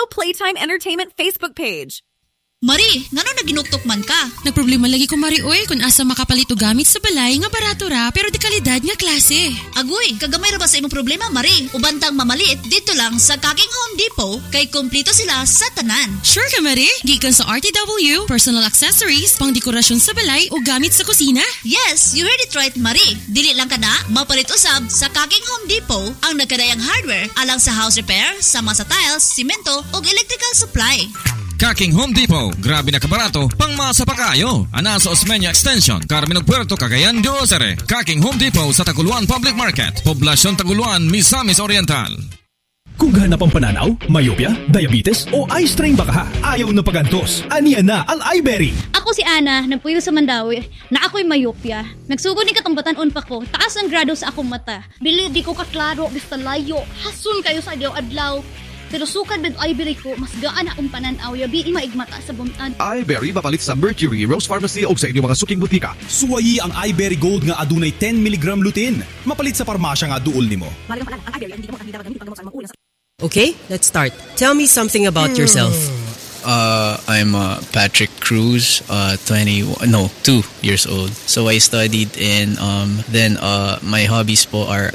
follow Playtime Entertainment Facebook page. Mari, ngano naginuktok man ka? Nagproblema lagi ko Mari oy kung asa makapalit og gamit sa balay nga barato ra pero di kalidad nga klase. Agoy, kagamay ra ba sa imong problema, Mari? Ubantang mamaliit dito lang sa Kaking Home Depot kay kompleto sila sa tanan. Sure ka Mari? Gikan sa RTW, personal accessories, pangdekorasyon sa balay o gamit sa kusina? Yes, you heard it right, Mari. Dili lang ka na mapalit usab sa Kaking Home Depot ang nagkadayang hardware alang sa house repair, sama sa tiles, simento ug electrical supply. Kaking Home Depot, grabe na kabarato, pangmasa pa kayo. Ana sa Osmeña Extension, Carmen Puerto, Cagayan de Ocere. Kaking Home Depot sa Taguluan Public Market, Poblasyon Taguluan, Misamis Oriental. Kung ganap ang pananaw, myopia, diabetes o eye strain baka ayaw na pagantos. Aniya na ang iBerry. Ako si Ana, nagpuyo sa Mandawi, na ako'y myopia. Nagsugod ni katambatan-on pa ko, taas ang grado sa akong mata. Bili di ko kaklaro, basta layo, hasun kayo sa adlaw-adlaw. Pero sukad med iBerry ko, mas gaan akong pananaw, yabi maigmata sa buntag. iBerry mapalit sa Mercury, Rose Pharmacy o sa inyong mga suking butika. Suwayi ang iBerry Gold nga adunay 10 mg lutein. Mapalit sa parmasya nga duol nimo. Okay, let's start. Tell me something about yourself. I'm Patrick Cruz, 2 years old. So I studied in then my hobbies po are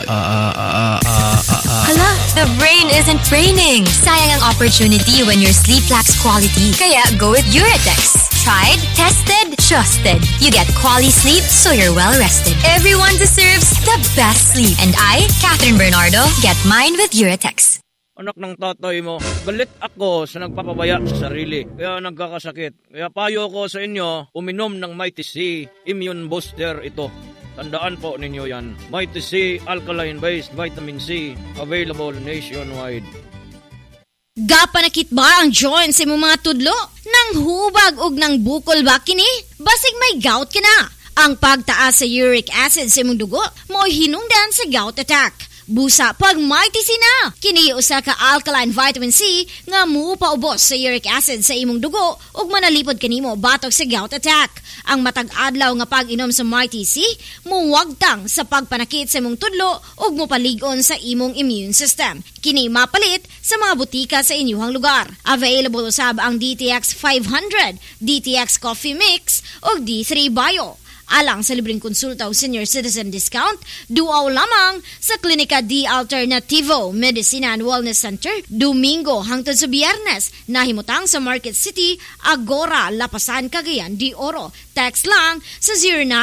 Hala, the brain isn't braining. Sayang ang opportunity when your sleep lacks quality. Kaya go with Uratex. Tried, tested, trusted. You get quality sleep so you're well rested. Everyone deserves the best sleep. And I, Catherine Bernardo, get mine with Uratex. Anak ng tatay mo, galit ako sa nagpapabaya sa sarili. Kaya nagkakasakit. Kaya payo ko sa inyo, uminom ng Mighty C Immune Booster ito. Tandaan po ninyo yan. Mighty C Alkaline-based Vitamin C. Available nationwide. Gapanakit ba ang joints sa imong mga tudlo? Nang hubag og nang bukol ba kini? Basig may gout ka na. Ang pagtaas sa uric acid sa imong dugo mo hinungdan sa gout attack. Busa pag Mighty C na. Kini usa ka alkaline vitamin C nga mupaubos sa uric acid sa imong dugo ug manalipod kanimo batok sa gout attack. Ang matag adlaw nga pag-inom sa Mighty C muwagtang sa pagpanakit sa imong tudlo ug mopalig-on sa imong immune system. Kini mapalit sa mga butika sa inyong lugar. Available usab ang DTX 500, DTX Coffee Mix ug D3 Bio. Alang sa libreng konsulta o senior citizen discount, duaw lamang sa Klinika D Alternativo Medicina and Wellness Center, Domingo hangtod sa Biyernes, nahimutang sa Market City, Agora, Lapasan, Cagayan de Oro. Text lang sa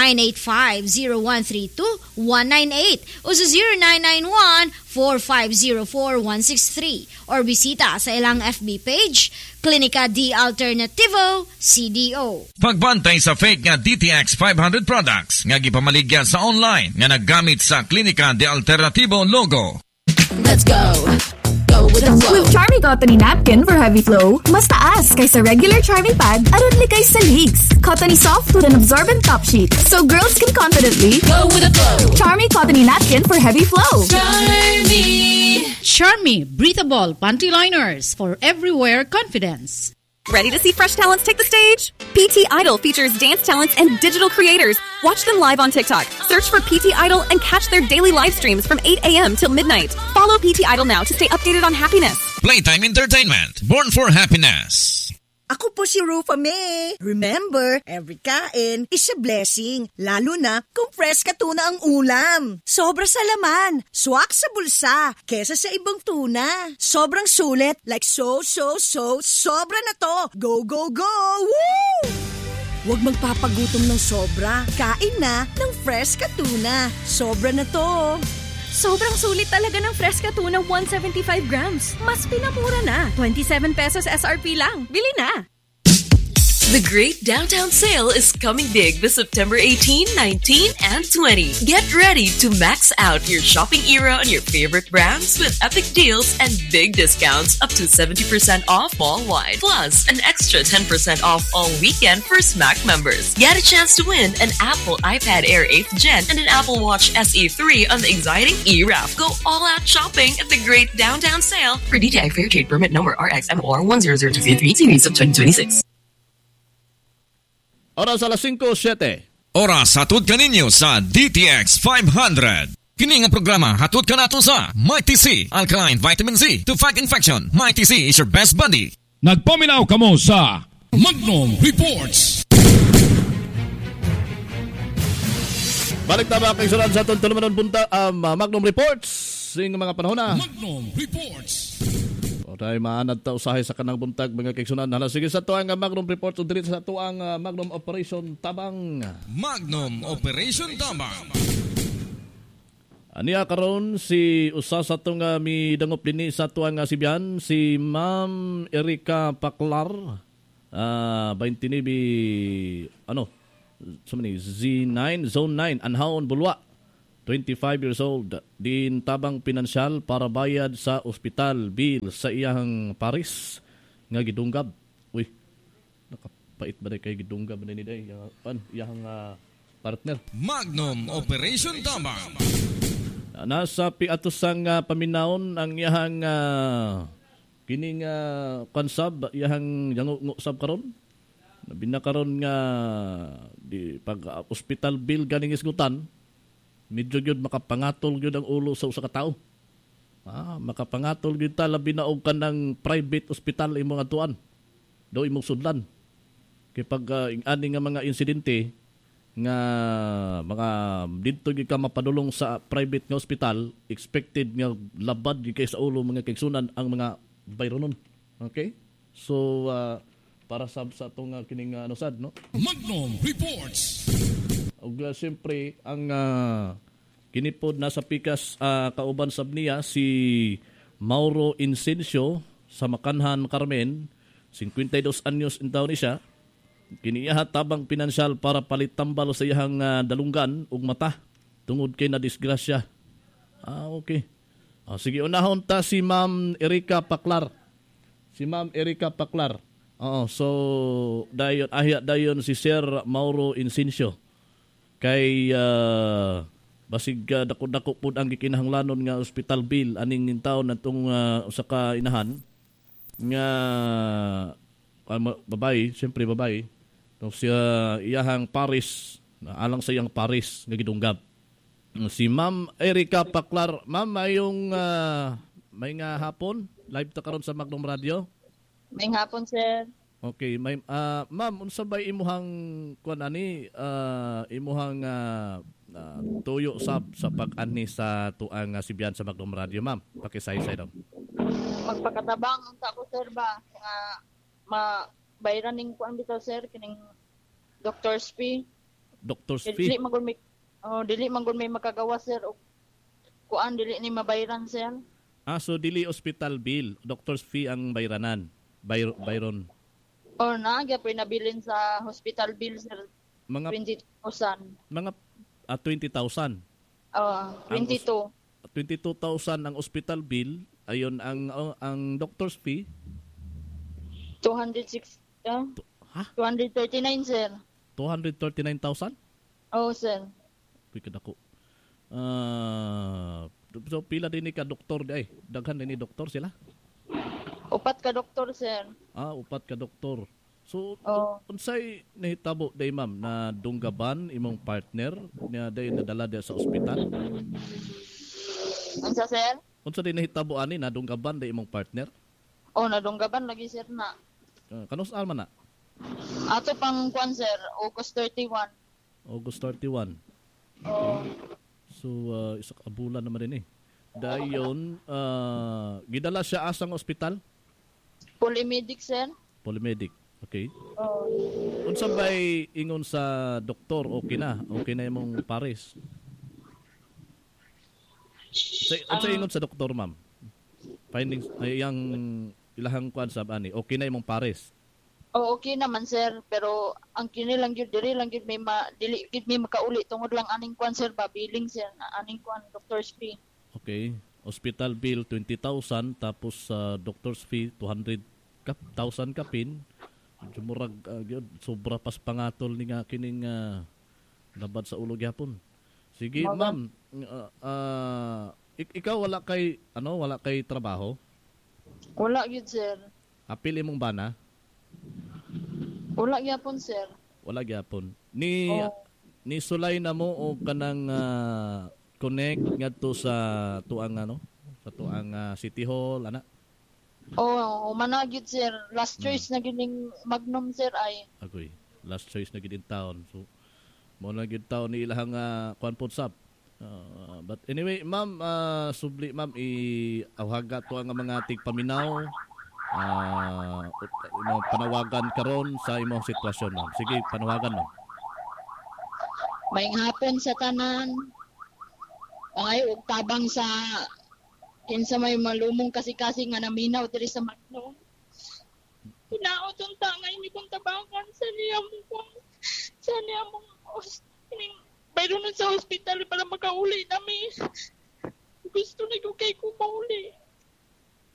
0985-0132-198 o sa 0991-4504-163 or bisita sa ilang FB page, Klinika D Alternativo, CDO. Pagbantay sa fake nga DTX 500 products nga gipamaligya sa online nga naggamit sa Klinika D Alternativo logo. Let's go! Go with the flow. With Charmy Cottony Napkin for heavy flow, mas taas kaysa regular Charmy Pad aron likay sa leaks. Cottony Soft with an absorbent top sheet so girls can confidently go with the flow. Charmy Cottony Napkin for heavy flow. Charmy Breathable Panty Liners for everywhere confidence. Ready to see fresh talents take the stage? PT Idol features dance talents and digital creators. Watch them live on TikTok. Search for PT Idol and catch their daily live streams from 8 a.m. till midnight. Follow PT Idol now to stay updated on happiness. Playtime Entertainment, born for happiness. Ako po si Rufa May. Remember, every kain is a blessing. Lalo na kung fresh ka tuna ang ulam. Sobra sa laman, swak sa bulsa, kesa sa ibang tuna. Sobrang sulit, like so, sobra na to. Go, go, go! Woo! Huwag magpapagutom ng sobra. Kain na ng fresh ka tuna. Sobra na to. Sobrang sulit talaga ng Fresca Tuna 175 grams. Mas pinamura na. 27 pesos SRP lang. Bili na! The Great Downtown Sale is coming big this September 18, 19, and 20. Get ready to max out your shopping era on your favorite brands with epic deals and big discounts up to 70% off mall-wide. Plus, an extra 10% off all weekend for SMAC members. Get a chance to win an Apple iPad Air 8th Gen and an Apple Watch SE 3 on the exciting eRAF. Go all out shopping at the Great Downtown Sale. For DTI Fair Trade Permit number RXMR 10023 series of 2026. Oras alas 5:07. Oras atod kaninyo sa DTX 500. Kini nga programa hatod ka nato sa Mighty C Alkaline Vitamin C to fight infection. Mighty C is your best buddy. Nagpaminaw kamo sa Magnum Reports. Balik na mga kaigsunan sa itong tulumanon punta Magnum Reports. Sing mga panahon na Magnum Reports. O tayo maanad ta usahay sa kanang buntag mga kaigsunan. Hala, sige sa tuang Magnum Reports o diri sa tuang Magnum Operation Tabang. Magnum Operation Tabang. Aniya karon si usa sa tong midangop dinhi sa tuang Sibian, si Ma'am Erika Paklar. 29 Z9 Zone 9 Anhaon Bulwa. 25 years old. Din tabang pinansyal para bayad sa ospital bill sa iyang Paris nga gidunggab. Uy. Nakapait ba kay gidunggab ni day iyang partner. Magnum Operation Tabang. Nasa piatosang paminawon ang iyang kining konsab iyang ngusab karon. Binakaron nga di pag hospital bill ganing isgutan medyo gyud makapangatol gyud ang ulo sa usa ka tawo. Makapangatol gyud ta labi na og kanang private hospital imong atuan. Do imong sudlan. Kay pag ani nga mga insidente nga mga dito gyud ka mapadulong sa private nga hospital, expected nga labad gyud kay sa ulo mga kaigsunan ang mga bayronon. Okay? So para sa atong kining sad no. Magnum Reports. Og siyempre ang kinipod nasa pikas kauban sab niya si Mauro Incencio sa Makanhan, Carmen, 52 anyos in taon ni siya. Kiniya tabang pinansyal para palit tambal sa iyang dalunggan ug mata tungod kay na disgrasya. Okay. Sige, unahon ta si Ma'am Erika Paklar. Si Ma'am Erika Paklar. So dayon si Sir Mauro Incencio. Kay basig dako-dako pud ang gikinahanglanon nga hospital bill aning taon natong usa ka inahan nga babae, siyempre babae. Siya iyahang Paris, alang sa iyang Paris nga gidunggab. Si Ma'am Erika Paklar. Ma'am, may nga hapon live ta karon sa Magnum Radio. May hapon, sir. Okay, ma'am, unsa bay imuhang kuan ani imuhang tuyo sa pag-ani sa tuang Sibian sa Magnum Radio, ma'am? Pakisay-say daw. Magpakatabang unta ko, sir, ba nga bayran ning kuan bitaw, sir, kining doctor's fee. Doctor's fee. Dili man gud may makagawa, sir, og kuan dili ni mabayran, sir. So dili hospital bill, doctor's fee ang bayranan. Bayron. Or gyapon nabilin sa hospital bill, sir. Mga 20,000. Mga 20,000. 22. 22,000 ang hospital bill, ayon ang doctor's fee 206 239, sir. 239,000? Sir. Uy, kadako. So pila din ni ka doktor ay daghan din ni doktor sila? 4 ka doktor, sir. 4 ka doktor. So unsay nahitabo day, ma'am, na dunggaban imong partner na day nadala dia sa ospital? Unsa, sir? Unsa din nahitabo ani na dunggaban day imong partner? Nadunggaban lagi, sir, na. Kanus alman na? Ato pang kuan, sir, August 31. August 31. So isa ka bulan naman din eh. Dayon gidala siya asang ospital? Polymedic, sir. Polymedic. Okay. Unsa bay ingon sa doktor, okay na imong Paris? Unsa ingon sa doktor, ma'am? Findings yang ilahang kuan sab ani, okay na imong Paris? Okay naman, sir, pero ang kini lang gyud diri lang gyud may dili gyud may makauli tungod lang aning kuan, sir, babiling, sir, na aning kuan doctor's fee. Okay. Hospital bill 20,000 tapos doctor's fee 200,000 kapin. Jumurag gyud sobra pas pangatol ni nga kining labad sa ulo gyapon. Sige, ma'am. Ikaw wala kay trabaho? Wala gyud, sir. Apil imong bana? Wala gyapon, sir. Wala gyapon. Ni sulay na mo o kanang connect ngadto sa tuang City Hall ana. Oo, managyud sir. Last choice na gining Magnum sir ay. Agoy, last choice na gid in town. So mo na gid taon ni ilahang kuan pod sab. But anyway, ma'am, subli ma'am iawhaga to ang mga tigpaminaw. Panawagan karon sa imong sitwasyon, ma'am. Sige, panawagan, ma'am. Maayong hapon sa tanan. Ay ug tabang sa kinsa may malumong kasi nga naminaw diri sa Magnum. Tinaot ang tangay ni kong tabangan sa niya mong bayro nun sa hospital para makauli namin. Gusto na yung kay ko mauli.